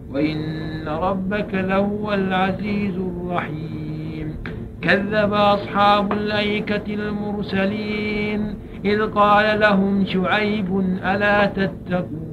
وإن ربك لهو العزيز الرحيم. كذب أصحاب الأيكة المرسلين إذ قال لهم شعيب ألا تتقون